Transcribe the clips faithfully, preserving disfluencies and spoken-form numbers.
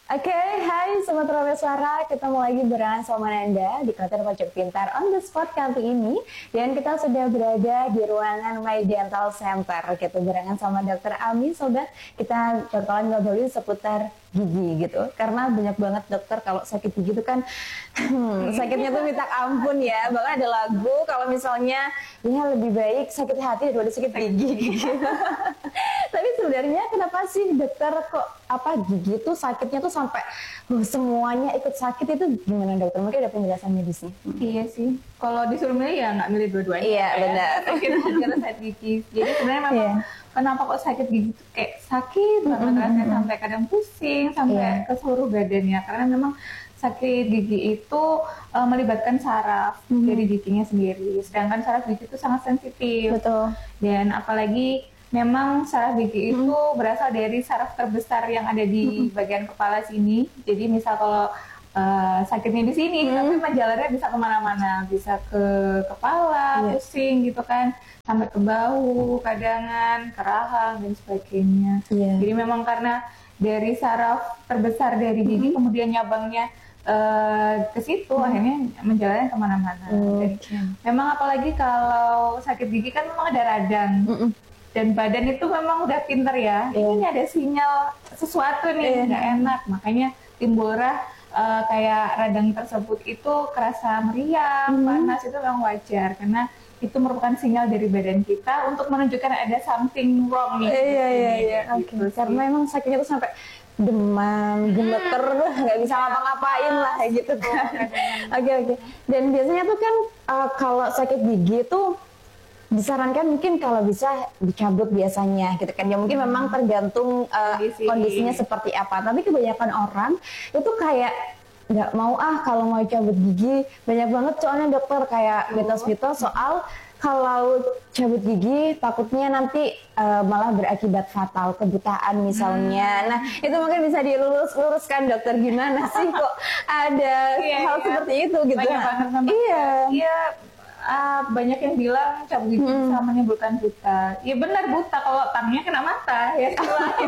Oke, hai Sobat Robe Suara, ketemu lagi bersama sama Nanda di konten Pojok Pintar on the spot kali ini. Dan kita sudah berada di ruangan My Dental Center, gitu, barengan sama Dokter Ami, Sobat. Kita bakalan ngobrolin seputar gigi gitu, karena banyak banget dokter kalau sakit gigi itu kan hmm, sakitnya tuh minta ampun ya. Bahkan ada lagu kalau misalnya ya lebih baik sakit hati daripada sakit gigi gitu. Tapi sebenarnya kenapa sih dokter kok apa gigi tuh sakitnya tuh sampai uh, semuanya ikut sakit, itu gimana dokter? Mungkin ada penjelasan medisnya. Iya sih, kalau disuruh milih ya nggak milih dua-duanya. Iya benar. Sakit hati atau sakit gigi. Jadi sebenarnya memang Iya. kenapa kok sakit gigi tuh kayak sakit banget Mm-mm. rasanya sampai kadang pusing sampai Iya. ke seluruh badannya, karena memang sakit gigi itu uh, melibatkan saraf Mhm. dari giginya sendiri. Sedangkan saraf gigi itu sangat sensitif. Betul. Dan apalagi memang saraf gigi itu berasal dari saraf terbesar yang ada di bagian kepala sini. Jadi misal kalau uh, sakitnya di sini, Hmm. tapi menjalarnya bisa kemana-mana, bisa ke kepala, Iya. pusing gitu kan, sampai ke bahu, kadangan, ke rahang dan sebagainya. Iya. Jadi memang karena dari saraf terbesar dari gigi kemudian nyabangnya uh, ke situ, akhirnya menjalarnya kemana-mana. Dan Oke. memang apalagi kalau sakit gigi kan memang ada radang. Mm-mm. Dan badan itu memang udah pinter ya, Iya. ini ada sinyal sesuatu Iya. nih nggak enak, makanya timbullah uh, kayak radang tersebut itu kerasa meriang, panas, itu memang wajar karena itu merupakan sinyal dari badan kita untuk menunjukkan ada something wrong nih. Iya iya iya. Gitu Oke. sih. Karena emang sakitnya tuh sampai demam, gemeter, nggak bisa ngapa-ngapain lah kayak gitu kan. Oke oke. Dan biasanya tuh kan uh, kalau sakit gigi tuh disarankan mungkin kalau bisa dicabut biasanya gitu kan, ya mungkin memang tergantung uh, Kondisi. kondisinya seperti apa, tapi kebanyakan orang itu kayak nggak mau ah kalau mau cabut gigi. Banyak banget soalnya dokter kayak mitos-mitos soal kalau cabut gigi takutnya nanti uh, malah berakibat fatal, kebutaan misalnya. Nah itu mungkin bisa dilurus-luruskan dokter, gimana sih kok ada Iya, hal iya. seperti itu gitu. Banyak Nah, banget memang. iya. Iya, ah, banyak yang bilang cabut gigi bisa menimbulkan buta. Iya benar, buta kalau tangnya kena mata ya.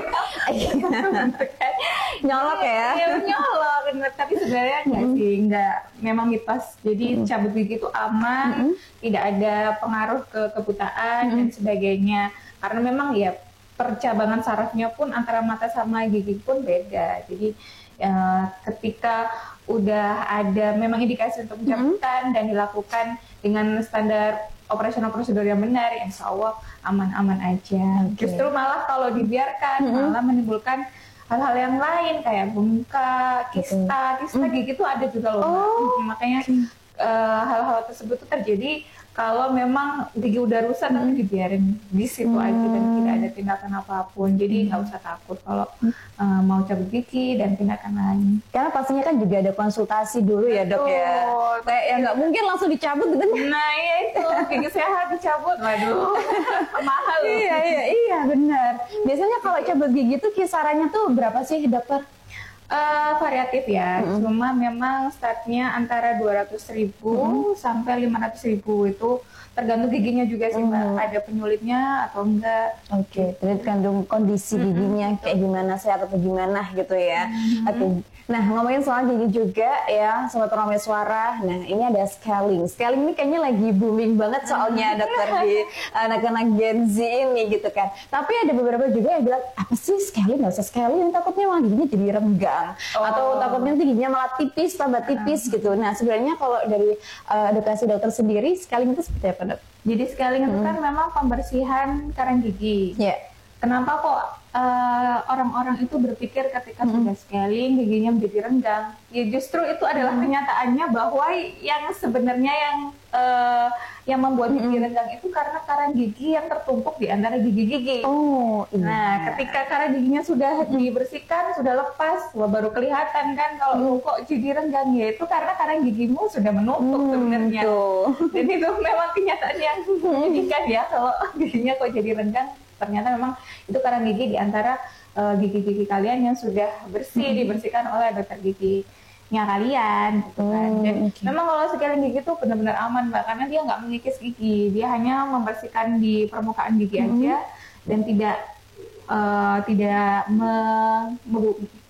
Nyolok ya. Iya nyolok, bener. Tapi sebenarnya enggak sih, enggak. Memang mitos. Jadi cabut gigi itu aman, tidak ada pengaruh ke kebutaan dan sebagainya. Karena memang ya percabangan sarafnya pun antara mata sama gigi pun beda. Jadi ya, ketika udah ada memang indikasi untuk pencabutan dan dilakukan dengan standar operasional prosedur yang benar, ya insya Allah aman-aman aja. Oke. Justru malah kalau dibiarkan malah menimbulkan hal-hal yang lain kayak bengkak, kista, kista gigi itu ada juga loh. Mbak. Oh. Makanya eh, hal-hal tersebut tuh terjadi kalau memang gigi udah rusak tapi dibiarin di situ aja dan tidak ada tindakan apapun. Jadi nggak usah takut kalau eh, mau cabut gigi dan tindakan lain. Karena pastinya kan juga ada konsultasi dulu ya dok ya. Betul. Kayak ya nggak mungkin langsung dicabut gitu. Nah iya itu, gigi sehat dicabut, waduh mahal loh. Iya iya iya benar. Biasanya kalau cabut gigi tuh kisarannya tuh berapa sih dokter? Eh, variatif ya, cuma memang startnya antara dua ratus ribu sampai lima ratus ribu, itu tergantung giginya juga sih Mbak, ada penyulitnya atau enggak. Oke, tergantung kondisi giginya kayak gimana, sehat atau gimana gitu ya. Oke. Nah, ngomongin soal gigi juga ya, Sobat Rame Suara. Nah, ini ada scaling. Scaling ini kayaknya lagi booming banget soalnya dokter di anak-anak Gen Z ini gitu kan. Tapi ada beberapa juga yang bilang, apa sih scaling? Nggak usah scaling, takutnya malah giginya jadi renggang. Atau takutnya nanti giginya malah tipis, tambah tipis gitu. Nah, sebenarnya kalau dari uh, edukasi dokter sendiri, scaling itu seperti apa dok? Jadi scaling itu kan memang pembersihan karang gigi. Ya. Kenapa kok uh, orang-orang itu berpikir ketika sudah scaling giginya menjadi renggang? Ya justru itu adalah kenyataannya bahwa yang sebenarnya yang uh, yang membuat gigi renggang itu karena karang gigi yang tertumpuk di antara gigi-gigi. Oh, iya. Nah, ketika karang giginya sudah dibersihkan, sudah lepas, wah baru kelihatan kan kalau lu kok jadi renggang, ya itu karena karang gigimu sudah menumpuk sebenarnya. Tuh. Dan itu memang kenyataan yang menyedihkan ya, kalau giginya kok jadi renggang, ternyata memang itu karang gigi di antara uh, gigi-gigi kalian yang sudah bersih, dibersihkan oleh dokter giginya kalian gitu kan. Dan okay. memang kalau scaling gigi itu benar-benar aman Mbak, karena dia nggak mengikis gigi, dia hanya membersihkan di permukaan gigi aja dan tidak uh, tidak me, me,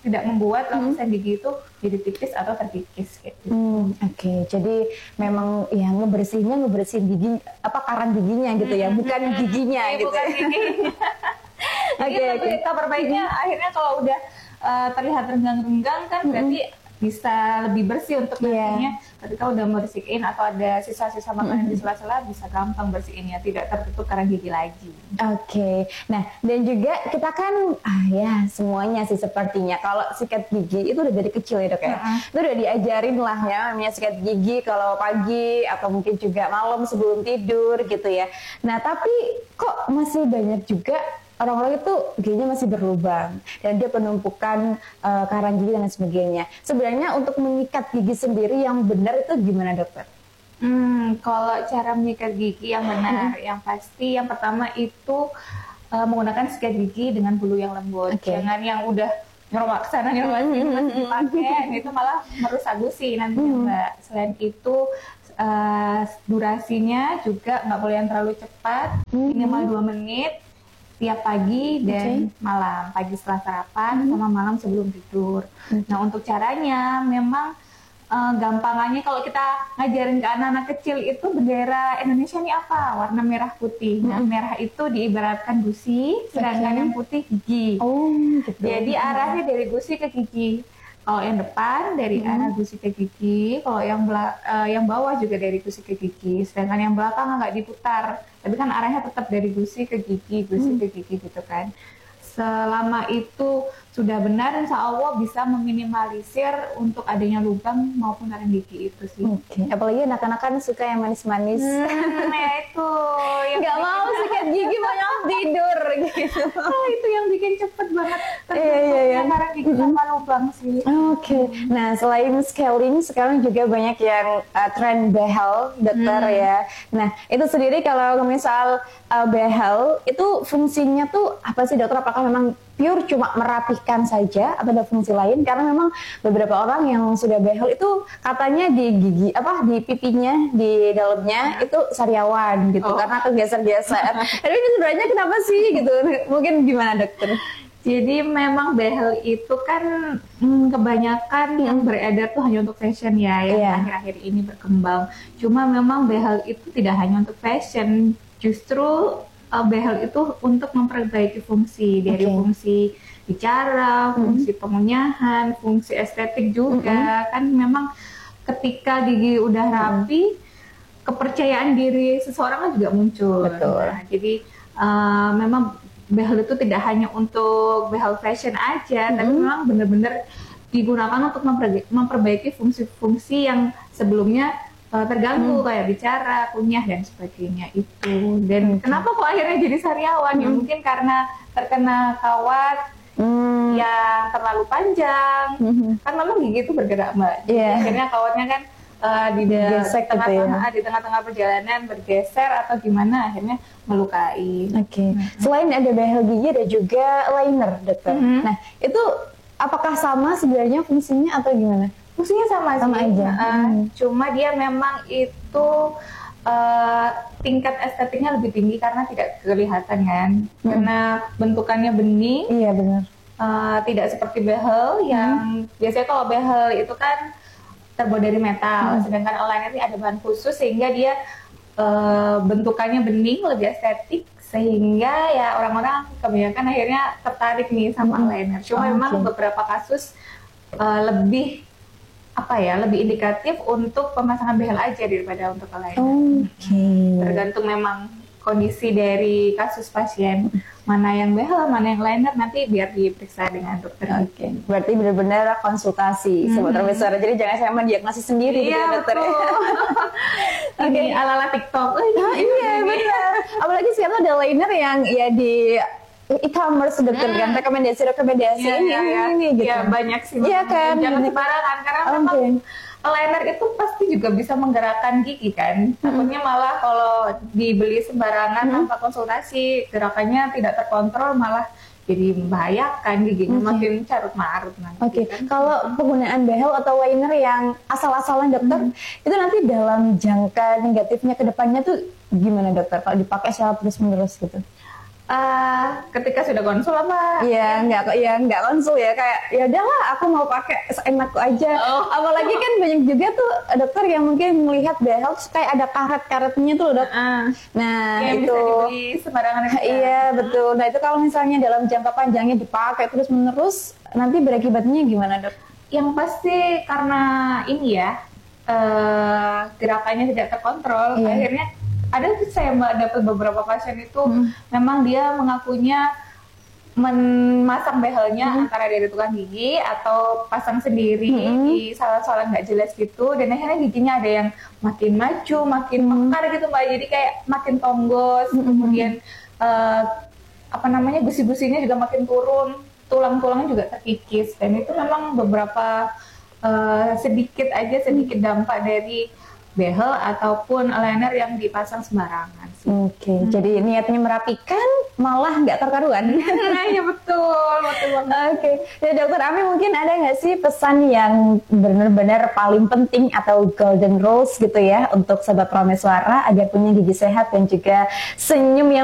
tidak membuat lapisan gigi itu jadi tipis atau terkikis kayak gitu. Hmm, Oke, okay. Jadi memang ya ngebersihinnya ngebersihin gigi apa karang giginya gitu ya, bukan giginya ya, gitu. Bukan giginya. Jadi okay, okay. kabar baiknya akhirnya kalau udah uh, terlihat renggang-renggang kan mm-hmm. berarti bisa lebih bersih untuk nantinya. Yeah. Ketika udah bersihin atau ada sisa-sisa makanan mm-hmm. di sela-sela bisa gampang bersihinnya, tidak tertutup karang gigi lagi. Oke, okay. Nah dan juga kita kan ah ya semuanya sih sepertinya kalau sikat gigi itu udah dari kecil ya dok ya, mm-hmm. itu udah diajarin lah ya namanya sikat gigi kalau pagi atau mungkin juga malam sebelum tidur gitu ya. Nah tapi kok masih banyak juga orang-orang itu giginya masih berlubang dan dia penumpukan uh, karang gigi dan sebagainya. Sebenarnya untuk mengikat gigi sendiri yang benar itu gimana dokter? Hmm, kalau cara mengikat gigi yang benar, hmm. yang pasti yang pertama itu uh, menggunakan sikat gigi dengan bulu yang lembut. Okay. Jangan yang udah nyorok sana nyorok sini hmm. dipakai, itu malah merusak gusi nanti hmm. Mbak. Selain itu uh, durasinya juga nggak boleh yang terlalu cepat, hmm. minimal dua menit. Tiap pagi dan okay. malam, pagi setelah sarapan mm-hmm. sama malam sebelum tidur. Mm-hmm. Nah untuk caranya memang uh, gampangannya kalau kita ngajarin ke anak-anak kecil itu bendera Indonesia ini apa? Warna merah putih. Mm-hmm. Nah merah itu diibaratkan gusi, sedangkan okay. yang putih gigi. Oh, gitu. Jadi arahnya dari gusi ke gigi. Kalau yang depan dari hmm. arah gusi ke gigi, kalau yang bela- uh, yang bawah juga dari gusi ke gigi, sedangkan yang belakang nggak diputar, tapi kan arahnya tetap dari gusi ke gigi, gusi hmm. ke gigi gitu kan. Selama itu sudah benar, insya Allah bisa meminimalisir untuk adanya lubang maupun karang gigi itu sih. Oke. Okay. Apalagi anak-anak kan suka yang manis-manis. Hmm, ya itu. Yang nggak mau sikat gigi banyak tidur gitu. Oh, itu yang bikin cepet banget. Iya iya iya. Karang gigi sama lubang sih. Oke. Okay. Nah selain scaling, sekarang juga banyak yang uh, tren behel, dokter hmm. ya. Nah itu sendiri kalau misal uh, behel itu fungsinya tuh apa sih dokter? Apakah memang pure cuma merapihkan saja atau ada fungsi lain? Karena memang beberapa orang yang sudah behel itu katanya di gigi apa di pipinya di dalamnya itu sariawan gitu oh. karena kegeser-geser. Tapi ini sebenarnya kenapa sih gitu? Mungkin gimana dokter? Jadi memang behel itu kan hmm, kebanyakan hmm. yang beredar tuh hanya untuk fashion ya, yang yeah. akhir-akhir ini berkembang. Cuma memang behel itu tidak hanya untuk fashion, justru Uh, behel itu untuk memperbaiki fungsi dari okay. fungsi bicara, fungsi mm-hmm. pengunyahan, fungsi estetik juga. Mm-hmm. Kan memang ketika gigi udah rapi, mm-hmm. kepercayaan diri seseorang kan juga muncul. Betul. Nah, jadi uh, memang behel itu tidak hanya untuk behel fashion aja, mm-hmm. tapi memang benar-benar digunakan untuk memperbaiki, memperbaiki fungsi-fungsi yang sebelumnya Uh, terganggu hmm. kayak bicara, kunyah dan sebagainya itu. Dan hmm. kenapa kok akhirnya jadi sariawan? Hmm. Ya mungkin karena terkena kawat hmm. yang terlalu panjang. Hmm. Kan memang gigi itu bergerak Mbak. Jadi yeah. akhirnya kawatnya kan uh, di tengah-tengah ya. di tengah-tengah perjalanan bergeser atau gimana akhirnya melukai. Oke. Okay. Hmm. Selain ada behel gigi ada juga liner, dokter. Hmm. Nah itu apakah sama sebenarnya fungsinya atau gimana? Fungsinya sama, sama sih. aja. Uh, hmm. Cuma dia memang itu uh, tingkat estetiknya lebih tinggi karena tidak kelihatan kan. Hmm. Karena bentukannya bening. Iya benar. Uh, tidak seperti behel yang hmm. biasanya kalau behel itu kan terbuat dari metal, hmm. sedangkan aligner ini ada bahan khusus sehingga dia uh, bentukannya bening, lebih estetik. Sehingga ya orang-orang kebanyakan akhirnya tertarik nih sama hmm. aligner. Cuma oh, memang okay. beberapa kasus uh, lebih apa ya lebih indikatif untuk pemasangan behel aja daripada untuk aligner. Oke. Okay. Tergantung memang kondisi dari kasus pasien mana yang behel, mana yang liner nanti biar diperiksa dengan dokter. Oke. Okay. Berarti benar-benar konsultasi hmm. sobat besar. Jadi jangan saya mendiagnosis sendiri iya, gitu dokter. Ini okay. ala-ala TikTok. Oh, oh, iya benar. Apalagi sekarang ada liner yang ya di e-commerce dokter hmm. kan rekomendasi-rekomendasi ya, ini, ya, ini, ya. ini gitu. Ya, banyak sih. Iya kan. Jangan sembarangan karena okay. memang liner itu pasti juga bisa menggerakkan gigi kan. Takutnya hmm. malah kalau dibeli sembarangan hmm. tanpa konsultasi gerakannya tidak terkontrol malah jadi membahayakan giginya okay. makin carut marut nanti. Oke. Okay. Kan? Kalau penggunaan behel atau liner yang asal-asalan dokter hmm. itu nanti dalam jangka negatifnya ke depannya tuh gimana dokter? Kalau dipakai secara terus-menerus gitu? Uh, ketika sudah konsul apa? Iya, nggak, ya nggak konsul ya, kayak ya udahlah aku mau pakai seenakku aja. Oh. Apalagi kan banyak juga tuh dokter yang mungkin melihat behel terus kayak ada karet-karetnya tuh dok. Uh, nah yang itu. Bisa dibeli sembarangan. Iya betul. Nah itu kalau misalnya dalam jangka panjangnya dipakai terus menerus, nanti berakibatnya gimana dok? Yang pasti karena ini ya uh, gerakannya tidak terkontrol, iya. Akhirnya ada saya dapat beberapa pasien itu hmm. memang dia mengakunya memasang behelnya hmm. antara dari tukang gigi atau pasang sendiri hmm. di salah-salah nggak jelas gitu, dan akhirnya giginya ada yang makin maju, makin hmm. mekar gitu mbak, jadi kayak makin tonggos, hmm. kemudian uh, apa namanya gusi-gusinya juga makin turun, tulang-tulangnya juga terkikis, dan itu memang beberapa uh, sedikit aja sedikit dampak dari behel ataupun liner yang dipasang sembarangan. Oke, okay. hmm. jadi niatnya merapikan malah nggak terkaruan. Iya betul, betul banget. Oke, okay. Ya dokter Ami mungkin ada nggak sih pesan yang benar-benar paling penting atau golden rules gitu ya untuk sobat Prameswara agar punya gigi sehat dan juga senyum yang